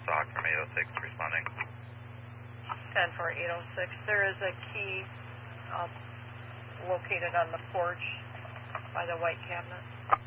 SOC from 806 responding. 10-4, 806. There is a key located on the porch by the white cabinet.